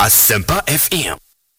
Asempa FM.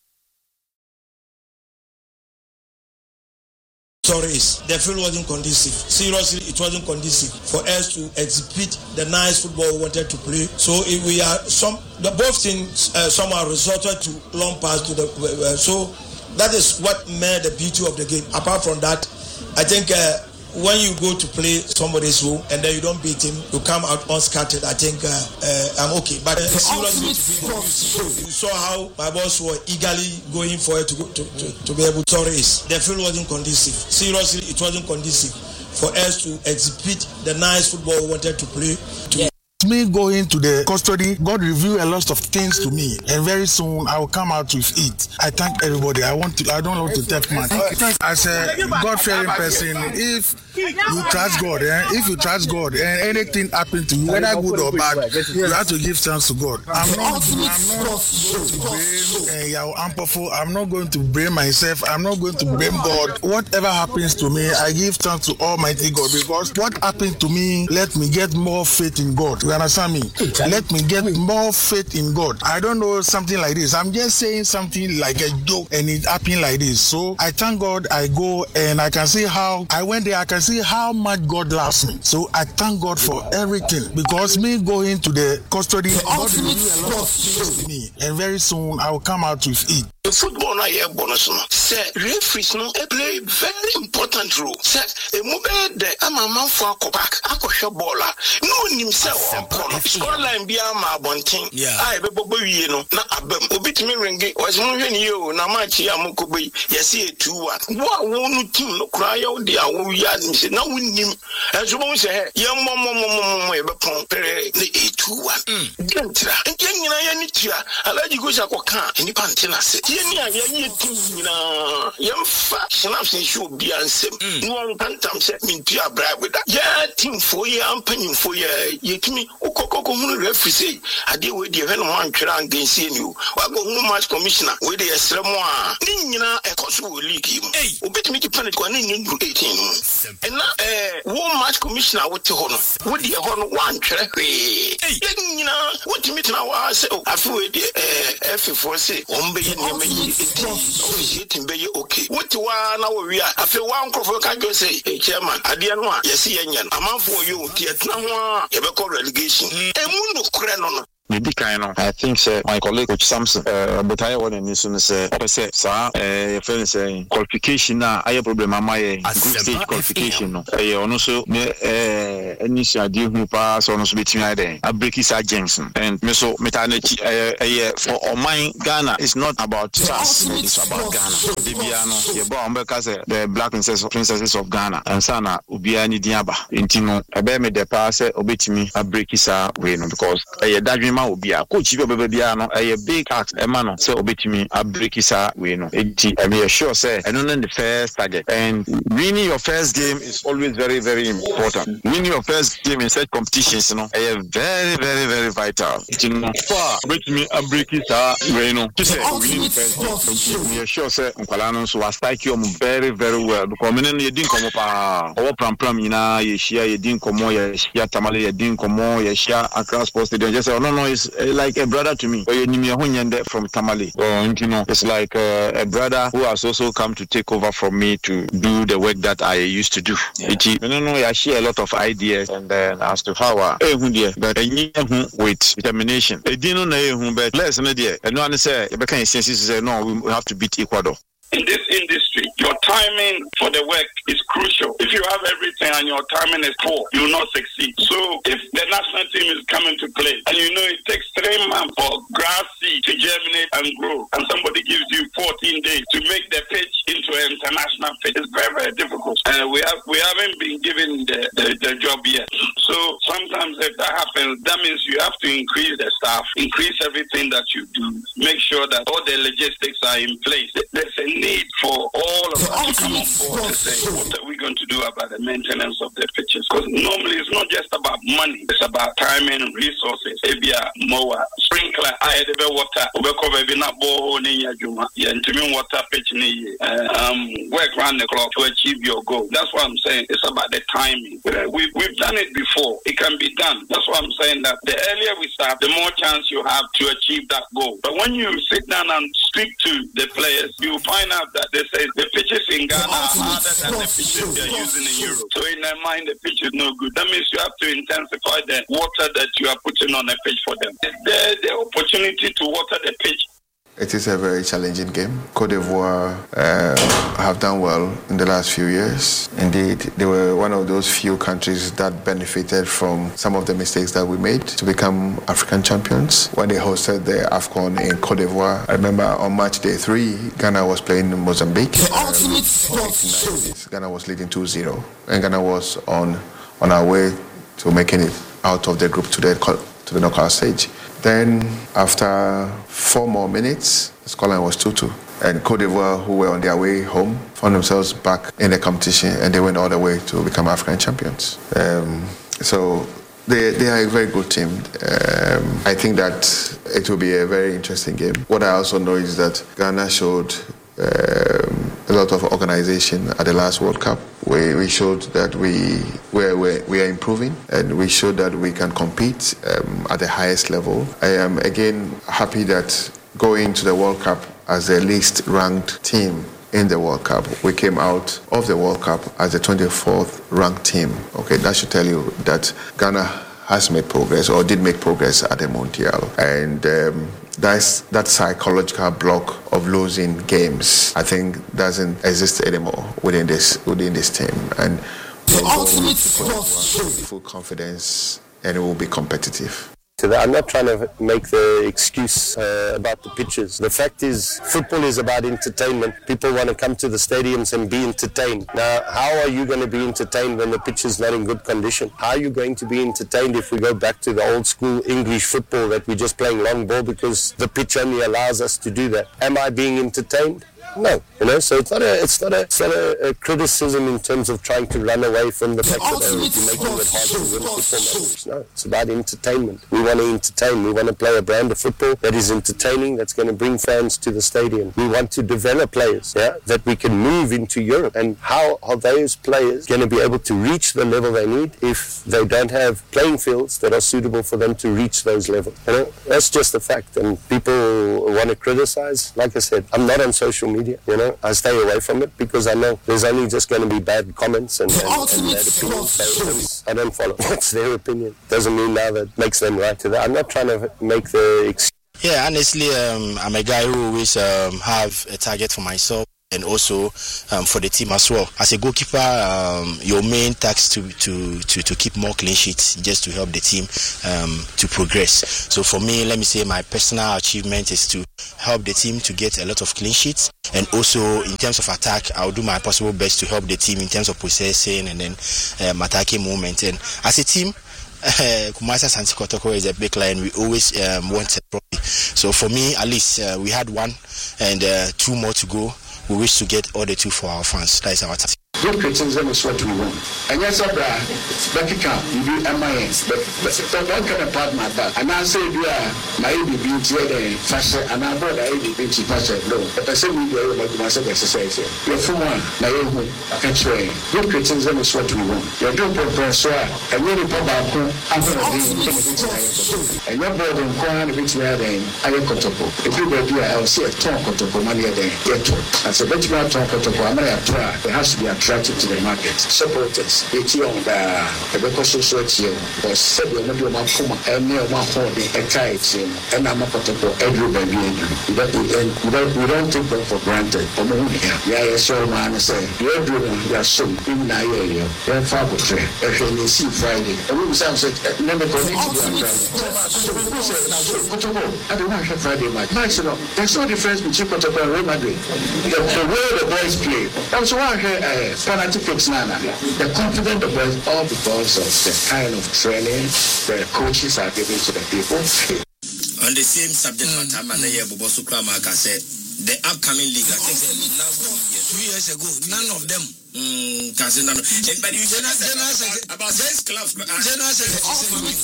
The field wasn't conducive. Seriously, it wasn't conducive for us to exhibit the nice football we wanted to play. So if we are both teams somehow resorted to long pass to the so that is what made the beauty of the game. Apart from that, I think when you go to play somebody's home and then you don't beat him, you come out unscattered. I think I'm okay. But seriously, you saw how my boss were eagerly going for it to be able to race. The field wasn't conducive. Seriously, it wasn't conducive for us to exhibit the nice football we wanted to play. Me going to the custody, God revealed a lot of things to me, and very soon I will come out with it. I thank everybody. I don't want to take much. As a God-fearing person, if you trust God, if you trust God, and anything happens to you, whether good or bad, you have to give thanks to God. I'm not going to blame myself. I'm not going to blame God. Whatever happens to me, I give thanks to Almighty God, because what happened to me let me get more faith in God. You understand me? Let me get more faith in God. I don't know something like this. I'm just saying something like a joke and it happened like this. So I thank God. I go and I can see how I went there. I can see how much God loves me. So I thank God for everything, because me going to the custody, God will do a lot of things to me, and very soon I will come out with it. The football na ye bonus no say referees no play very important role. Say e mo be de amama fo akobak akohwe ball no nim say scoreline bia ma abonten ai be bobo wie no na abam obitimi ringi was mo hwe ni yo na match ya mokobi yesi 2-1 wo no team no kra ya wo de awo ya nim say na wonnim enso mo say ye mo e be pon pere ni 2-1 gentra nyina ya ni tia alaji go sha koka ni pantena se yeni a ye team na yemfa snaps ni show bi ansem no one pantam se mintia bribe with that yeah team for ye ampanyin for ye kimi okokoko hunu referee say ade we de hwe no man twera angensi ni o wa go hunu match commissioner we de yesremo a ni nyina ekoso wo league mu obetimi ki penalty kwa ni nyu 18 and na wo match commissioner wo te ho no wo de ho no wan twera hwe ye nyina wo timi tena wa say afi we de F4 say ombe ye ni okay. What you are now? We are. I feel one crop can go say, hey, chairman, I didn't want. Yes, Yan. I'm out for you. You have a relegation. Mundo Creno. Maybe kind of. I think my colleague Coach Samson, but I want to say, friend say qualification na I problem my group stage qualification no. Also any idea who pass on us between there. I break his Jameson and me so metanachi for on my Ghana. It's not about us. It's about Ghana. Debiano, your bomb because the black princesses of Ghana and Sana Ubiani Diaba. Intino, I bear me the pass obetimi I break his way no because that will be a coach no a big act man so obetimi a break his way no I be sure say I don't know the first target and winning your first game is always very very important. Winning your first game in such competitions you know very very very vital. You know for obetimi a break his way no to say winning first game me sure say Nkwalano so was strike you very very well because me no ye din komo pa o pram ina ye share ye din komo ye share Tamale ye din komo ye share Accra Sports Stadium just say no it's like a brother to me. From Tamale. You know, it's like a brother who has also come to take over from me to do the work that I used to do. I share a lot of ideas and then as to how but with determination. But let's not there. And no one say no, we have to beat Ecuador. In this industry, your timing for the work is crucial. If you have everything and your timing is poor, you will not succeed. So if the national team is coming to play, and you know it takes 3 months for grass seed to germinate and grow, and somebody gives you 14 days to make the pitch into an international pitch, it's very, very difficult. We haven't been given the job yet. So sometimes if that happens, that means you have to increase the staff, increase everything that you do, make sure that all the logistics are in place. There's a need for all of us to come on board to say, what are we going to do about the maintenance of the pitches? Because normally it's not just about money, it's about time and resources. Maybe a mower, sprinkler sprinkler I the water cover be not borehole in your juma to me water pitch work round the clock to achieve your goal. That's what I'm saying. It's about the timing. We've done it before. It can be done. That's why I'm saying that the earlier we start, the more chance you have to achieve that goal. But when you sit down and speak to the players, you find out that they say the pitches in Ghana are harder than the pitches they're using in Europe. So in their mind, the pitch is no good. That means you have to intensify the water that you are putting on the pitch for them. The opportunity to water the pitch. It is a very challenging game. Cote d'Ivoire have done well in the last few years. Indeed, they were one of those few countries that benefited from some of the mistakes that we made to become African champions. When they hosted the AFCON in Cote d'Ivoire, I remember on match day 3, Ghana was playing in Mozambique. Ghana was leading 2-0, and Ghana was on our way to making it out of the group to the knockout stage. Then, after 4 more minutes, the scoreline was 2-2. And Cote d'Ivoire, who were on their way home, found themselves back in the competition, and they went all the way to become African champions. So they are a very good team. I think that it will be a very interesting game. What I also know is that Ghana showed a lot of organization at the last World Cup. We showed that we are improving, and we showed that we can compete at the highest level. I am again happy that going to the World Cup as the least ranked team in the World Cup, we came out of the World Cup as the 24th ranked team. Okay, that should tell you that Ghana has made progress, or did make progress at the Mondial, and that psychological block of losing games, I think, doesn't exist anymore within this team. And the ultimate full confidence, and it will be competitive. I'm not trying to make the excuse about the pitches. The fact is, football is about entertainment. People want to come to the stadiums and be entertained. Now, how are you going to be entertained when the pitch is not in good condition? How are you going to be entertained if we go back to the old school English football that we're just playing long ball because the pitch only allows us to do that? Am I being entertained? No, so it's not a criticism in terms of trying to run away from the fact that you're making it hard to win football matches. No, it's about entertainment. We want to entertain. We want to play a brand of football that is entertaining, that's going to bring fans to the stadium. We want to develop players, that we can move into Europe. And how are those players going to be able to reach the level they need if they don't have playing fields that are suitable for them to reach those levels? That's just a fact. And people want to criticize. Like I said, I'm not on social media. I stay away from it because I know there's only just going to be bad comments and bad opinions. I don't follow. It's their opinion. Doesn't mean now that makes them right. I'm not trying to make the excuse. Yeah, honestly, I'm a guy who always have a target for myself and also for the team as well. As a goalkeeper, your main task to keep more clean sheets, just to help the team to progress. So for me, let me say my personal achievement is to help the team to get a lot of clean sheets, and also in terms of attack, I'll do my possible best to help the team in terms of possessing and then attacking movement. And as a team, Kumasi Asante Kotoko is a big line. We always want a trophy. So for me, at least we had 1 and 2 more to go. We wish to get all the 2 for our fans. That is our task. Good criticism is what we want. And yes, Becky can you do MIS, but one kind of part my back. And I say, my beauty fashion, and I bought a beauty fashion. No, but I say, we do myself exercise. You're from one, my own country. Good criticism is what we want. You're doing professor, and really pop out, I'm going to be and your board and Kwan, which we are in, I am Kotopo. If you will be, I'll see a talk Kotopo money a day. Get to. As a better talk Kotopo, I'm going to try. There has to be a to the market. Supporters, they on the social or said you're not doing my coma and near my home, a kite, and I'm a potable every baby. We don't take them for granted. Yeah, so man, say, you're doing your son in Nigeria, you're far betray, if you see Friday. And we sound like, never go to I don't want to Friday match. There's no difference between Potable and Real Madrid. The way the boys play. That's why I penalty fix Nana. The confident of boys all because of the kind of training the coaches are giving to the people. On the same subject matter, Bobosu Kramaka said the upcoming league, I think 2 years ago, none of them Casino. But you said about this clubs. General Secretary.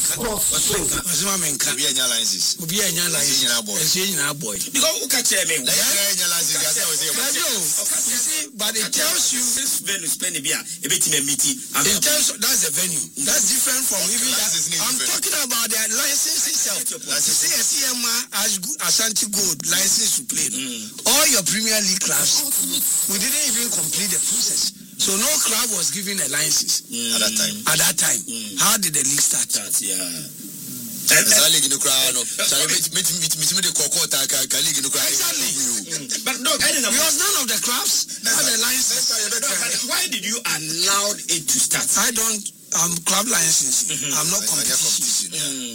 But it tells you this venue spending a bit in a meeting. In terms of that's a venue. That's different from even that. I'm talking about the license itself. CSCMA has Ashanti Gold license to play. All your Premier League clubs, we didn't even complete the process. So no club was given a license at that time. How did the league start? Exactly. But no, because none of the clubs had a license. Why did you allow it to start? I'm club license. I'm not competition.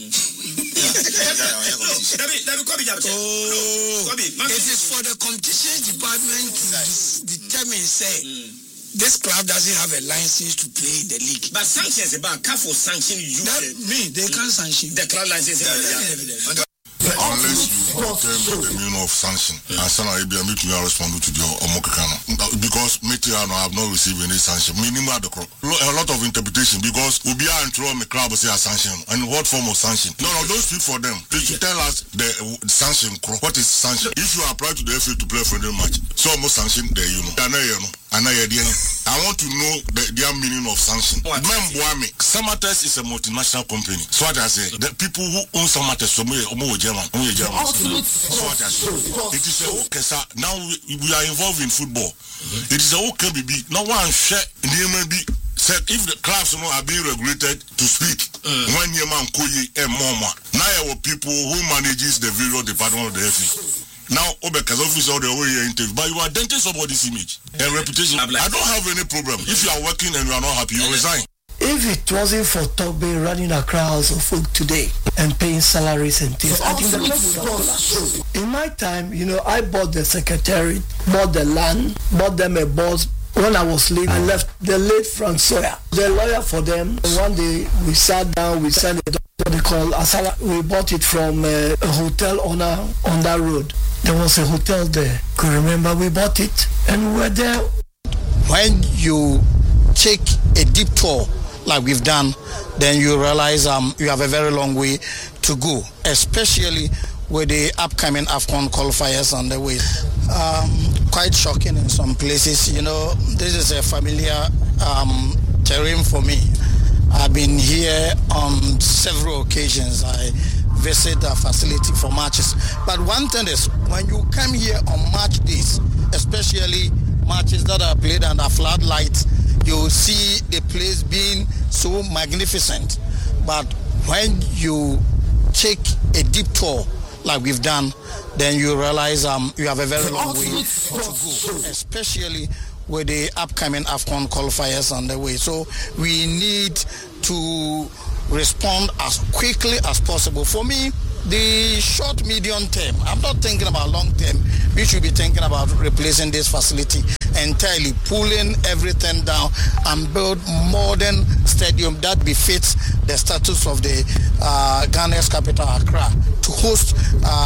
It is for the competition department to determine, say, this club doesn't have a license to play in the league. But sanctions about CAF will sanction you. They can't sanction the club license. Unless you tell me the meaning of sanction, and some are able to respond to the Omokano. Because Meteano have not received any sanction. Minimum a lot of interpretation because we be and throw me club say a sanction. And what form of sanction? No, don't speak for them. They should tell us the sanction. What is sanction? If you apply to the FA to play a friendly match, so almost sanction there, you know. I want to know their meaning of sanction. Samatex is a multinational company. So what I say, the people who own Samatex, it is a okay, sir. Now we are involved in football. It is a okay, baby. No one share in the MLB. Said if the clubs are being regulated to speak, when you man koyi and mama. Now our people who manages the various department of the FA. Now, because officer the way you interview, but you are denting somebody's image and reputation. I don't have any problem. If you are working and you are not happy, you resign. If it wasn't for Togbe running across of folk today and paying salaries and things, I think the club would have collapsed. In my time, I bought the secretariat, bought the land, bought them a boss. When I was leaving, I left the late Frank Sawyer, the lawyer for them. One day we sat down, we signed what they call Asala. We bought it from a hotel owner on that road. There was a hotel there. Could remember we bought it and we were there. When you take a deep tour like we've done, then you realize you have a very long way to go, especially with the upcoming AFCON qualifiers on the way. Quite shocking in some places. This is a familiar terrain for me. I've been here on several occasions. I visit the facility for matches. But one thing is, when you come here on match days, especially matches that are played under floodlights, you see the place being so magnificent. But when you take a deep tour like we've done, then you realize you have a very long way to go, especially with the upcoming AFCON qualifiers on the way. So we need to respond as quickly as possible. For me, the short, medium term, I'm not thinking about long term. We should be thinking about replacing this facility entirely, pulling everything down and build modern stadium that befits the status of the Ghana's capital, Accra, to host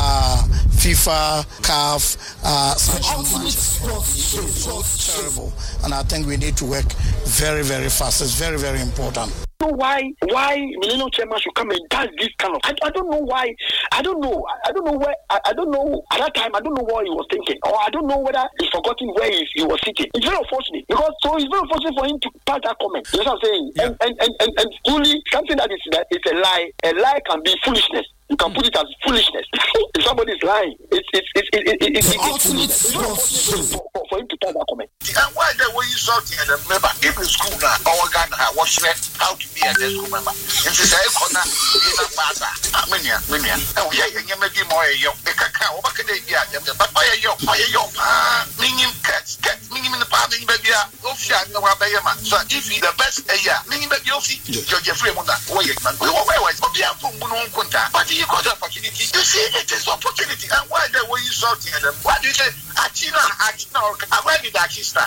FIFA, CAF, sanctioned matches. It's so terrible, and I think we need to work very, very fast. It's very, very important. Why Millennium Chairman should come and does this kind of I don't know why. I don't know where I don't know at that time. I don't know what he was thinking, or I don't know whether he's forgotten where he was sitting. It's very unfortunate because it's very unfortunate for him to pass that comment. You know what I'm saying? Yeah. And fully something that is a lie. A lie can be foolishness. You can put it as foolishness. If somebody is lying, it's foolishness. For him to pass that comment. And why the way you saw the member in the school now, our Ghana, what's how to be a school member? If you say, corner, be a master, many, and we are maybe more young, a cacao, what can they be at them? But why are you, meaning cats, meaning in the party, baby, Ocean, no Abayama. So if he's the best, meaning that you'll see, Jeffrey Mona, we always be a from Munkunta, but you got the opportunity. You see, it is opportunity, and why the way you saw them? Why do you say, Achina, I went to that sister.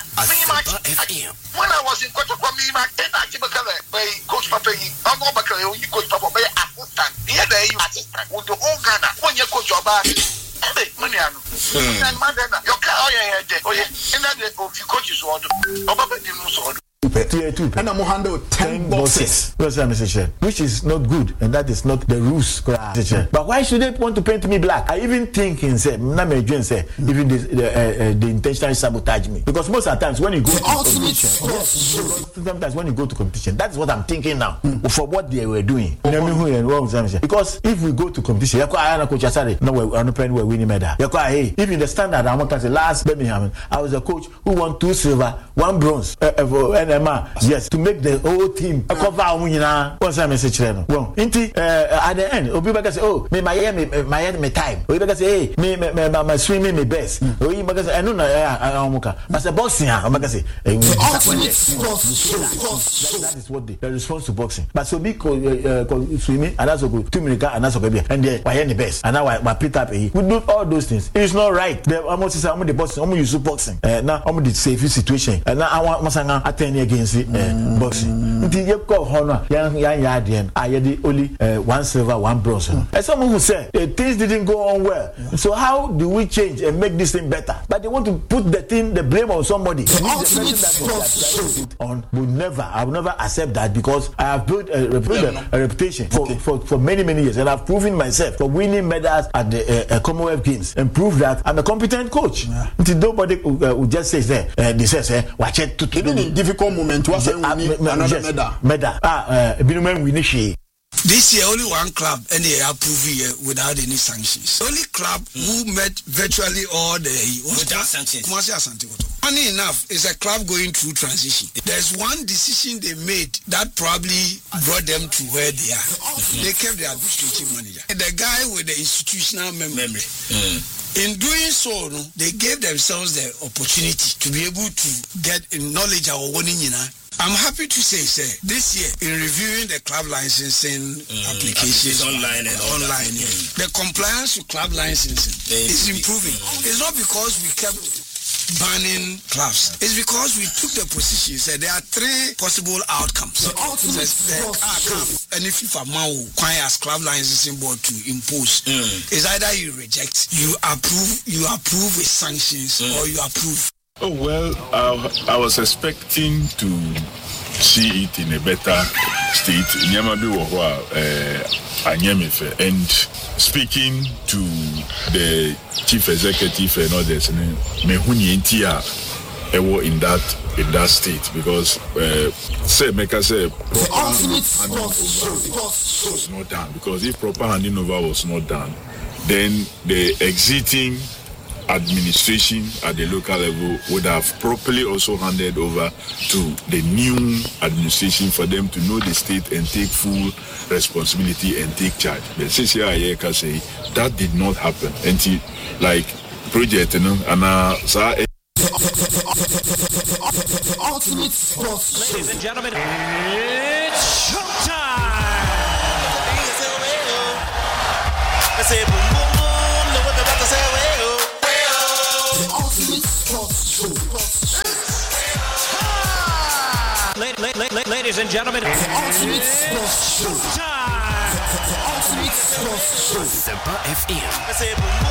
When I was in Kotokwami, and I came by Coach Papa, I'm not back, you coach Papa, assistant. Here they assistant with the whole Ghana. When you coach your back, Maniano. And Madana, your car, oh, yeah, and that of your coaches order. And I'm handle 10 boxes. Which is not good, and that is not the rules. But why should they want to paint me black? I even think in say, even the intentionally sabotage me. Because most of the times when you go to competition, sometimes when you go to competition, that's what I'm thinking now. For what they were doing. Because if we go to competition, we're winning medal. Even the standard, I'm going to say last Birmingham, I was a coach who won 2 silver, 1 bronze. Yes, to make the whole team cover one time message. Well, at the end, people say, "Oh, my time." People say, "Hey, my swimming my best." People say, "I know I but the boxing, I say, that is what the response to boxing. But so be swimming, and that's good. 2 minutes, and that's okay. And then I the best, and now I pick up. We do all those things. It's not right. I'm not saying I'm the boxing. I'm use boxing. Now I'm the safe situation. And now I want to attend against boxing. Until you call honor, I had only 1 silver, 1 bronze. And someone who said things didn't go on well. So how do we change and make this thing better? But they want to put the blame on somebody. The person that I will never accept that, because I have built a reputation for many years, and I've proven myself for winning medals at the Commonwealth Games and prove that I'm a competent coach. Until nobody will just say they say watch it to difficult moment was another medal. This year, only one club and they approve here without any sanctions. Only club who met virtually all the without sanctions. Funny enough, it's a club going through transition. There's one decision they made that probably brought them to where they are. They kept their administrative manager. The guy with the institutional memory. In doing so, they gave themselves the opportunity to be able to get knowledge of what I'm happy to say, this year, in reviewing the club licensing applications online, the compliance to club licensing is improving. It's not because we kept banning clubs. It's because we took the position, said there are 3 possible outcomes. And if a man requires club licensing board to impose, it's either you reject, you approve with sanctions, or you approve. Oh, well, I was expecting to see it in a better state. And speaking to the chief executive and others, in that state, because was not done. Because if proper handing over was not done, then the exiting administration at the local level would have properly also handed over to the new administration for them to know the state and take full responsibility and take charge. But CCI can say that did not happen until like project, and Ladies and gentlemen, it's showtime! I say boom boom boom, the women about to say ladies and gentlemen, it's showtime! Semper FM.